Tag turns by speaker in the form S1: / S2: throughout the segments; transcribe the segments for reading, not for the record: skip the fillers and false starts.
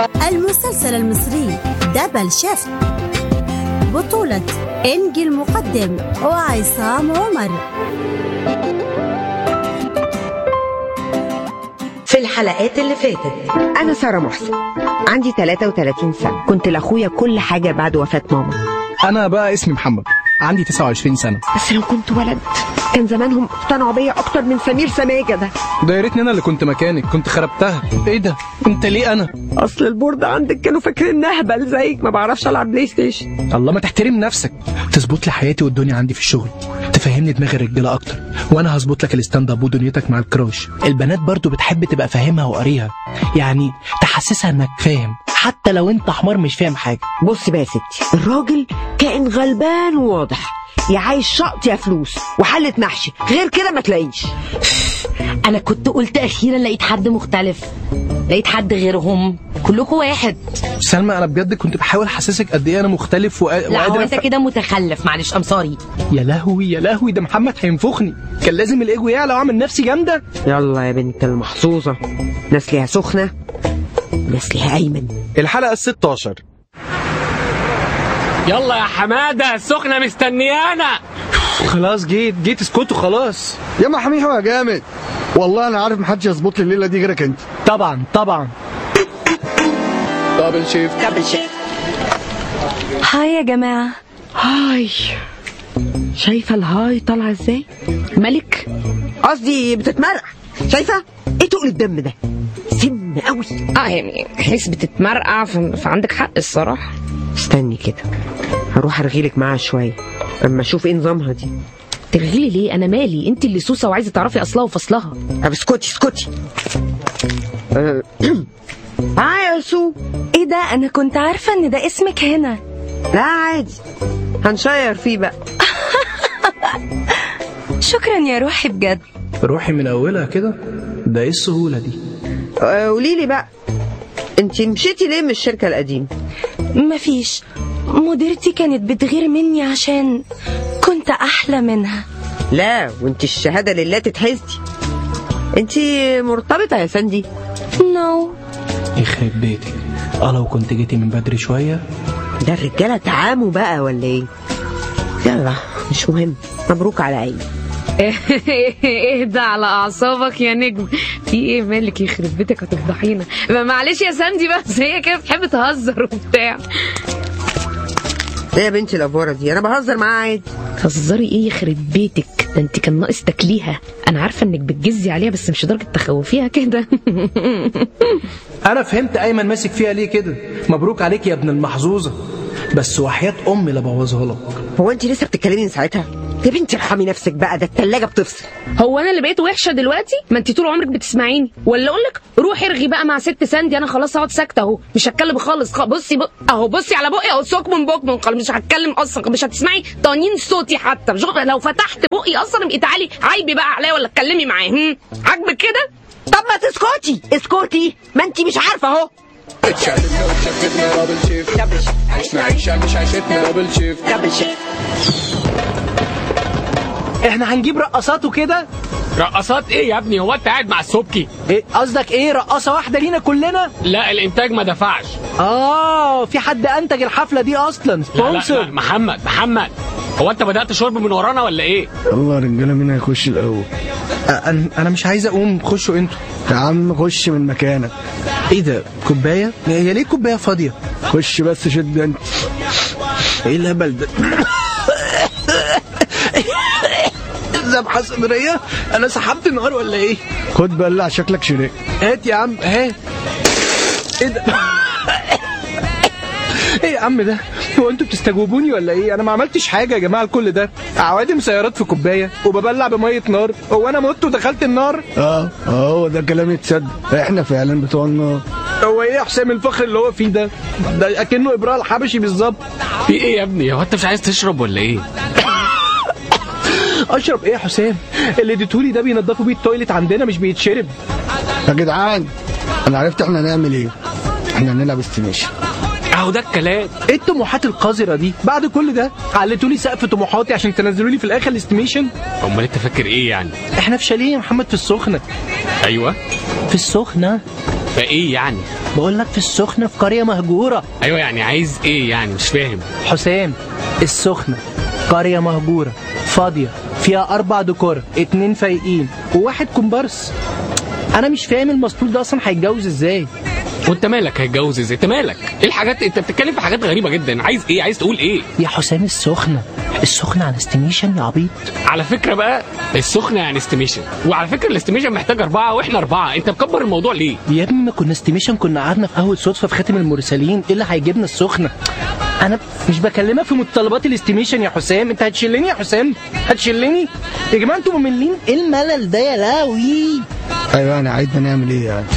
S1: المسلسل المصري دبل شيفت، بطولة إنجي المقدم وعصام عمر.
S2: في الحلقات اللي فاتت،
S3: أنا سارة محسن، عندي 33 سنة، كنت لأخويا كل حاجة بعد وفاة ماما.
S4: أنا بقى اسمي محمد، عندي 29 سنة.
S3: بس لو كنت ولد كان زمانهم اقتنعوا بيا أكتر من سمير سماجة ده.
S4: يا ريتني أنا اللي كنت مكانك، كنت خربتها. إيه ده؟ أنت ليه أنا؟
S3: أصل البورد عندك كانوا فاكرين أهبل زيك، ما بعرفش ألعب بلاي ستيشن.
S4: الله، ما تحترم نفسك. تظبط لي حياتي والدنيا عندي في الشغل، تفهمني دماغ الرجالة أكتر، وأنا هظبط لك الستاند اب ودنيتك مع الكراش. البنات برضو بتحب تبقى فاهمها وقاريها، يعني تحسسها إنك فاهم حتى لو أنت حمار مش فاهم حاجة.
S3: بصي بقى يا ستي، الراجل كائن غلبان وواضح، يا عايش شقط يا فلوس وحلة محشي، غير كده ما تلاقيش.
S2: أنا كنت قلت أخيرا لقيت حد مختلف، لقيت حد غيرهم، كلكم واحد.
S4: سلمى أنا بجد كنت بحاول أحسسك قد إيه أنا مختلف
S2: لا هو أنت كده متخلف، معلش أم سوري.
S4: يا لهوي يا لهوي، ده محمد هينفخني، كان لازم الإيجو يعلى وأعمل نفسي جامدة.
S3: يلا يا بنت المحظوظة، ناس ليها سخنة ناس ليها أيمن.
S5: الحلقة 16.
S6: يلا يا حمادة، السخنة مستنيانا.
S4: خلاص جيت اسكتوا خلاص.
S7: يا محميحو يا جامد، والله انا عارف محدش يظبط لي الليله دي غيرك انت.
S4: طبعا
S5: دبل شيفت.
S1: هاي يا جماعة.
S3: هاي، شايفة الهاي طالعة ازاي؟ ملك، قصدي بتتمرق. شايفة ايه تقل الدم ده؟ سم قوي.
S8: يعني حس بتتمرقع، فعندك حق الصراحة.
S3: استني كده، هروح ارغيلك معاها شوية اما اشوف ايه نظامها دي.
S8: ترغيلي ليه؟ انا مالي، انت اللي سوسة وعايزة تعرفي اصلها وفصلها.
S3: طب اسكتي. يا سو.
S1: ايه ده؟ انا كنت عارفة ان ده اسمك هنا.
S3: لا عادي، هنشير فيه بقى.
S1: شكرا يا روحي بجد.
S4: روحي من اولها كده؟ ده ايه السهولة دي؟
S3: قوليلي بقى، انت مشيتي ليه من الشركة القديمة؟
S1: مفيش، مديرتي كانت بتغير مني عشان كنت احلى منها.
S3: لا وانت الشهادة لله تتحسدي. انت مرتبطة يا ساندي؟
S1: نو.
S4: يخرب بيتي، لو كنت جيتي من بدري شوية.
S3: ده الرجالة تعاموا بقى ولا ايه؟ يلا مش مهم، مبروك على عيني.
S8: اهدى على اعصابك يا نجم، في ايه مالك؟ يخرب بيتك هتفضحينا. معلش يا ساندي، بس هي كده بتحب تهزر وبتاع.
S3: ايه يا بنتي الافوره دي؟ انا بهزر معاها عادي.
S8: تهزري ايه يخرب بيتك؟ ده انت كان ناقص تاكليها. انا عارفه انك بتجزي عليها بس مش لدرجه تخوفيها كده.
S4: انا فهمت ايمن ماسك فيها ليه كده. مبروك عليك يا ابن المحظوظه، بس وحياة امي لا بوظها لك.
S3: هو انت لسه بتتكلمي من ساعتها؟ يا بنتي ارحمي نفسك بقى، ده التلاجة بتفصل.
S8: هو انا اللي بقيت وحشه دلوقتي؟ ما انت طول عمرك بتسمعيني. ولا اقول لك روحي ارغي بقى مع ست ساندي، انا خلاص اقعد ساكته اهو، مش هتكلم خالص. بصي اهو، بصي على بقي اهو، سوق من بق، مش هتكلم اصلا، مش هتسمعي طنين صوتي حتى. لو فتحت بقي اصلا ابقي تعالي عايبي بقى عليا ولا اتكلمي معاه. عاجبك كده؟
S3: طب ما اسكتي، ما انت مش عارفه اهو.
S4: احنا هنجيب رقصات وكده.
S6: رقصات ايه يا ابني؟ هو انت قاعد مع السبكي؟
S4: ايه قصدك؟ ايه رقصه واحده لينا كلنا؟
S6: لا الانتاج ما دفعش.
S4: في حد انتج الحفله دي اصلا؟
S6: لا محمد، هو انت بدأت شرب من ورانا ولا ايه؟
S7: الله يا رجاله، مين هيخش الاول؟
S4: انا مش عايز اقوم، خشوا انتوا.
S7: يا عم خش من مكانك.
S4: ايه ده؟ كوبايه؟ هي ليه كوبايه فاضيه؟
S7: خش بس شد انت.
S4: ايه الهبل ده؟ ذبحه صدريه؟ انا سحبت نار ولا ايه؟
S7: خد بلع، شكلك شريك.
S4: هات يا عم هات. ايه ده؟ ايه يا عم ده؟ هو انتوا بتستجوبوني ولا ايه؟ انا ما عملتش حاجه يا جماعه. كل ده عوادم سيارات في كوبايه وببلع بميه نار. هو انا مت ودخلت النار؟
S7: هو ده كلام يتصدق، احنا فعلا بتوع النار.
S4: هو ايه حسام الفخر اللي هو فيه ده اكنه ابراء الحبشي بالظبط.
S6: في ايه يا ابني؟ هو انت مش عايز تشرب ولا ايه؟
S4: اشرب ايه يا حسام؟ اللي اديتهولي ده بينضفوا بيه التويليت عندنا، مش بيتشرب.
S7: يا جدعان انا عرفت احنا هنعمل ايه. احنا هنلعب استيميشن.
S6: اهو ده الكلام.
S4: ايه الطموحات القذره دي؟ بعد كل ده علتولي سقف طموحاتي عشان تنزلوا لي في الاخر الاستيميشن.
S6: امال انت فاكر ايه يعني؟
S4: احنا في شاليه يا محمد في السخنه.
S6: ايوه
S4: في السخنه.
S6: فايه يعني؟
S4: بقول لك في السخنة في قرية مهجورة.
S6: ايوه يعني عايز ايه يعني؟ مش فاهم.
S4: حسام، السخنة قرية مهجورة فاضية فيها 4 دكور، 2 فايقين وواحد كومبارس. انا مش فاهم المسطول ده اصلا هيتجوز ازاي.
S6: وانت مالك هيتجوز ازاي؟ انت مالك؟ ايه الحاجات؟ انت بتتكلم في حاجات غريبه جدا. عايز ايه؟ عايز تقول ايه
S4: يا حسام؟ السخنة على استيميشن يا عبيط.
S6: على فكره بقى السخنه يعني استيميشن، وعلى فكره الاستيميشن محتاج 4 واحنا 4، انت مكبر الموضوع ليه؟
S4: يا ابني ما كنا استيميشن، كنا قعدنا في قهوه صدفه في خاتم المرسلين. ايه اللي هيجيبنا السخنه؟ انا مش بكلمك في متطلبات الاستيميشن يا حسام. انت هتشلني يا حسام؟ هتشلني يا جماعه؟ انتوا مملين. ايه الملل ده يا لاوي؟
S7: ايوه يعني عايزنا نعمل ايه يعني؟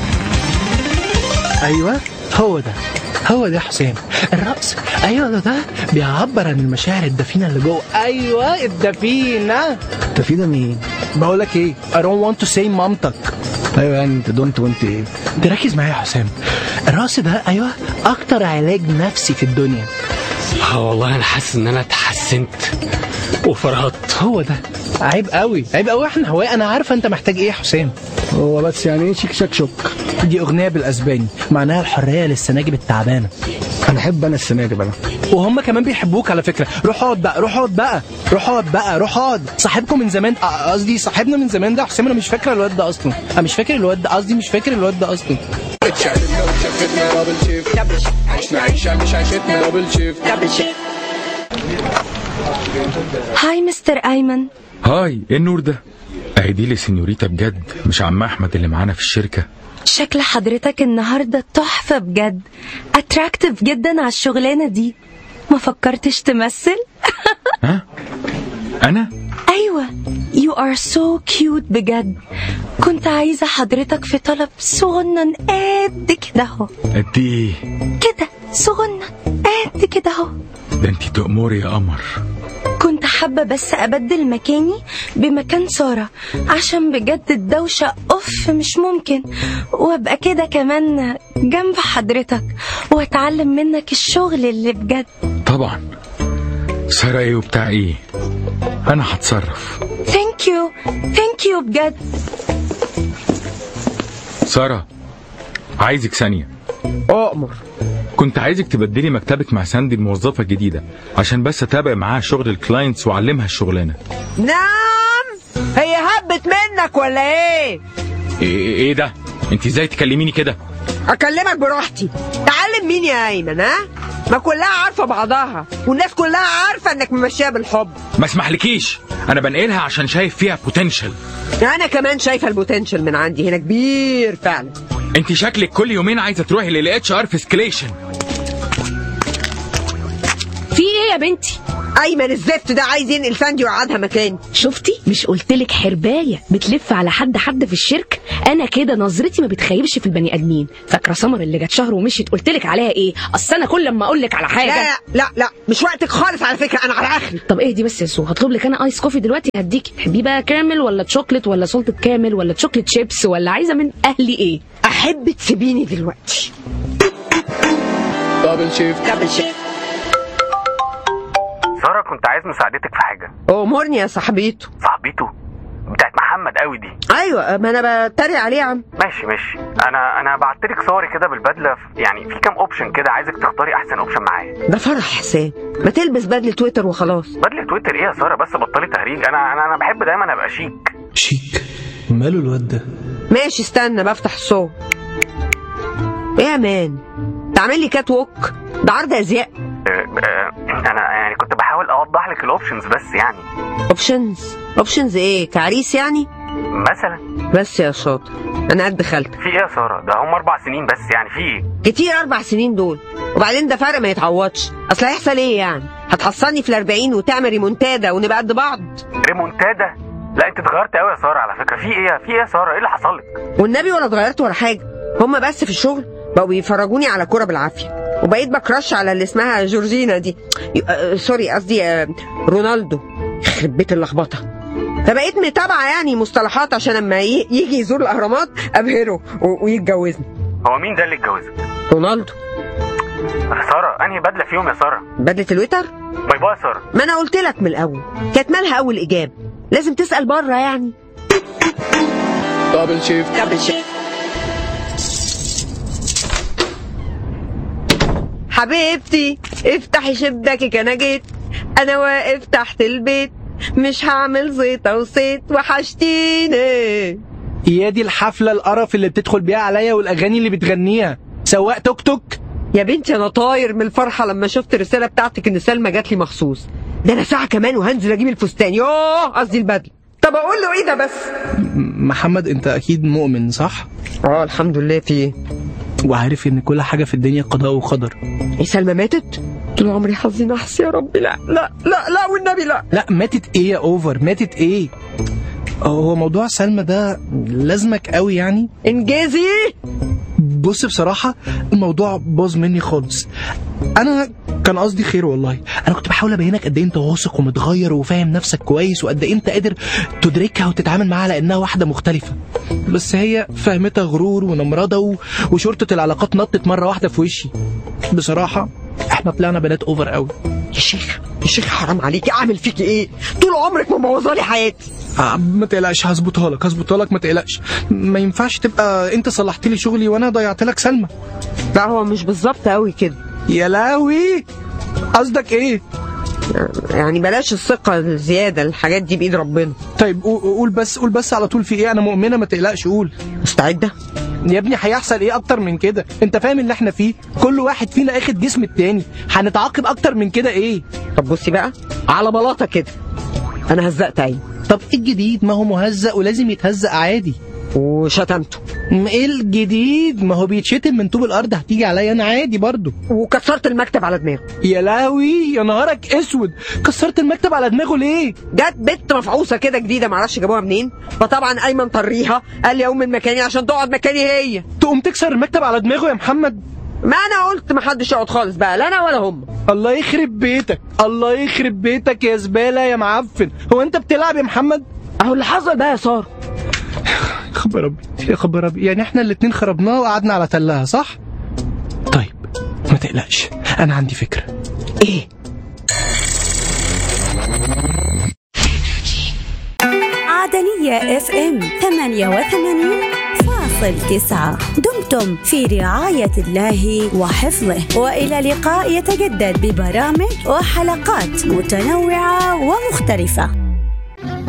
S4: ايوه هو ده يا حسام، الرقص. ايوه ده بيعبر عن المشاعر الدفينه اللي جوه. ايوه الدفينه.
S7: الدفينه مين؟
S4: بقول لك ايه، I don't want to say مامتك.
S7: ايوه يعني انت دونت وانت ايه؟
S4: تركز معايا يا حسام، الرقص ده ايوه اكتر علاج نفسي في الدنيا.
S6: والله انا حاسس ان انا اتحسنت وفرهدت.
S4: هو ده عيب قوي احنا هواء. انا عارفه انت محتاج ايه يا حسام.
S7: هو بس يعني ايه شيك شك شك؟
S4: دي اغنيه بالاسباني معناها الحريه للسناجب التعبانه.
S7: انا احب السناجب انا.
S4: وهم كمان بيحبوك على فكره. روح اقعد. صاحبكم من زمان، قصدي صاحبنا من زمان ده حسام. انا مش فاكر الواد ده اصلا. مش فاكر الواد ده اصلا.
S1: هاي مستر ايمن.
S9: هاي، ايه النور ده؟ اهدي لي سينيوريتا بجد، مش عم احمد اللي معانا في الشركه.
S1: شكل حضرتك النهارده تحفه بجد، اتراكتيف جدا على الشغلانه دي. ما فكرتش تمثل؟
S9: ها؟ انا؟
S1: ايوه you are so cute بجد. كنت عايزه حضرتك في طلب صغنن قد كده اهو.
S9: قد ايه؟
S1: كده صغنن قد كده اهو.
S9: ده انتي تأمري يا قمر.
S1: كنت حابة بس أبدل مكاني بمكان سارة عشان بجد الدوشة مش ممكن، وابقى كده كمان جنب حضرتك واتعلم منك الشغل اللي بجد.
S9: طبعا. سارة ايه وبتاع ايه؟ انا هتصرف.
S1: ثانك يو بجد.
S9: سارة عايزك ثانية.
S3: أؤمر.
S9: كنت عايزك تبدلي مكتبك مع ساندي الموظفة الجديدة عشان بس اتابع معاها شغل الكلاينتس واعلمها الشغلانة.
S3: نعم، هي هبت منك ولا ايه؟
S9: ايه ده؟ انت ازاي تكلميني كده؟
S3: اكلمك براحتي. تعلم مين يا ايمن؟ ها؟ ما كلها عارفة بعضها والناس كلها عارفة انك ممشيها بالحب.
S9: ما اسمحلكيش، انا بنقلها عشان شايف فيها بوتنشال.
S3: انا كمان شايفة البوتنشال من عندي هنا كبير فعلا.
S9: انت شكلك كل يومين عايزة تروحي للاتش ار في سكليشن.
S8: في ايه يا بنتي؟
S3: ايمن الزفت ده عايز ينقل ساندي ويقعدها مكاني.
S8: شفتي؟ مش قلتلك حربايه بتلف على حد في الشركه؟ انا كده نظرتي ما بتخيبش في البني ادمين. فاكره سمر اللي جت شهر ومشيت قلتلك عليها ايه؟ اصل انا كل لما اقول لك على حاجه
S3: لا مش وقتك خالص على فكره، انا على اخري.
S8: طب اهدي بس يا سو، هطلب لك انا ايس كوفي دلوقتي هديكي. تحبيه بقى كامل ولا تشوكلت ولا سلطه كامل ولا تشوكلت شيبس ولا عايزه من اهلي ايه؟
S3: احب تسيبيني دلوقتي.
S5: دبل شيفت.
S10: سارة كنت عايز مساعدتك في حاجة.
S3: امرني يا صاحبيته
S10: بتاعت محمد قوي دي.
S3: ايوه ما انا بتريق عليه يا عم.
S10: ماشي انا بعتلك صوري كده بالبدله، يعني في كام اوبشن كده، عايزك تختاري احسن اوبشن معايا.
S3: ده فرح حسام، ما تلبس بدله تويتر وخلاص.
S10: بدله تويتر ايه يا سارة؟ بس بطلي تهريج. انا بحب دايما ابقى
S4: شيك. ماله الواد ده؟
S3: ماشي استنى بفتح الصور. ايه يا مان؟ تعمل لي كات ووك؟ ده عرض ازياء.
S10: انا يعني كنت بحاول اوضح لك الاوبشنز بس يعني.
S3: اوبشنز ايه؟ كعريس يعني
S10: مثلا؟
S3: بس يا شاطر انا قد خالتك.
S10: في ايه يا سارة؟ ده هم 4 سنين بس، يعني في ايه؟
S3: كتير 4 سنين دول، وبعدين ده فرق ما يتعوضش. اصل هيحصل ايه يعني؟ هتحصلني في ال40 وتعمل ريمونتادا ونبقى قد بعض؟
S10: ريمونتادا؟ لا انت اتغيرت قوي يا سارة على فكرة. في ايه يا سارة؟ ايه اللي حصل لك؟
S3: والنبي ولا اتغيرت ولا حاجه، هم بس في الشغل بقوا بيفرجوني على كوره بالعافيه، وبقيت بكرش على اللي اسمها جورجينا دي. سوري قصدي رونالدو. يخرب بيت اللخبطه. فبقيت متابعه يعني مصطلحات عشان لما يجي يزور الاهرامات ابهره ويتجوزني.
S10: هو مين ده اللي اتجوزك؟
S3: رونالدو.
S10: سارة انهي بدله فيهم يا سارة؟
S3: بدله الويتر.
S10: باي باي يا سارة.
S3: ما انا قلت لك من الاول، كانت مالها اول اجابه؟ لازم تسال بره يعني.
S5: دبل شيفت.
S3: حبيبتي افتحي شباكك انا جيت، انا واقف تحت البيت مش هعمل زيطة وصيت وحشتيني.
S4: يا دي الحفلة القرف اللي بتدخل بيها عليا والاغاني اللي بتغنيها، سواق توك توك.
S3: يا بنتي انا طاير من الفرحة لما شفت الرسالة بتاعتك ان سلمى جات لي مخصوص. ده انا ساعة كمان وهنزل اجيب الفستان، يوه قصدي البدلة. طب اقول له ايه ده بس؟
S4: محمد انت اكيد مؤمن صح؟
S3: الحمد لله. في ايه؟
S4: وعارف ان كل حاجة في الدنيا قضاء وقدر.
S3: ايه سلمى ماتت؟ طول عمري حظي نحس يا ربي. لا لا لا لا والنبي لا.
S4: لا ماتت ايه يا اوفر؟ ماتت ايه؟ هو موضوع سلمى ده لازمك قوي يعني؟
S3: انجازي.
S4: بص بصراحة الموضوع باظ مني خالص. انا كان قصدي خير والله. انا كنت بحاول ابينك قد ايه انت واثق ومتغير وفاهم نفسك كويس، وقد ايه انت قادر تدركها وتتعامل معاها لانها واحدة مختلفة. بس هي فهمتها غرور ونمرضة وشرطة العلاقات نطت مرة واحدة في وشي. بصراحة احنا طلعنا بنات اوفر قوي.
S3: يا شيخ حرام عليكي، اعمل فيكي ايه؟ طول عمرك مبوظالي حياتي.
S4: ما تقلقش، هظبطها لك ما تقلقش. ما ينفعش تبقى انت صلحت لي شغلي وانا ضيعت لك سلمى.
S3: لا هو مش بالظبط قوي كده.
S4: يا لهوي قصدك ايه؟
S3: يعني بلاش الثقة الزيادة، الحاجات دي بإيد ربنا.
S4: طيب قول بس على طول في ايه؟ انا مؤمنة ما تقلقش قول.
S3: مستعدة؟
S4: يا ابني هيحصل ايه اكتر من كده؟ انت فاهم اللي احنا فيه؟ كل واحد فينا اخد جسم التاني، هنتعاقب اكتر من كده ايه؟
S3: طب بصي بقى على بلاطة كده، انا هزقت عيني.
S4: طب ايه الجديد؟ ما هو مهزق ولازم يتهزق عادي.
S3: وشتمته.
S4: ايه الجديد؟ ما هو بيتشتم من طوب الارض، هتيجي عليا انا عادي برضو.
S3: وكسرت المكتب على دماغه.
S4: يا لهوي يا نهارك اسود، كسرت المكتب على دماغه ليه؟
S3: جت بنت مفعوصه كده جديده معرفش جابوها منين، فطبعا ايمن طريها قال لي اقوم من مكاني عشان تقعد مكاني هي.
S4: تقوم تكسر المكتب على دماغه يا محمد؟
S3: ما انا قلت محدش يقعد خالص بقى، لا انا ولا هم.
S4: الله يخرب بيتك، الله يخرب بيتك يا زباله يا معفن. هو انت بتلعب يا محمد؟
S3: اهو اللي حصل بقى يا ساره.
S4: يا خبر ربي، يعني احنا الاتنين خربناه وقعدنا على تلها صح؟ طيب ما تقلقش، انا عندي فكرة.
S3: ايه؟
S11: عدنية FM 88.9. دمتم في رعاية الله وحفظه، وإلى لقاء يتجدد ببرامج وحلقات متنوعة ومختلفة.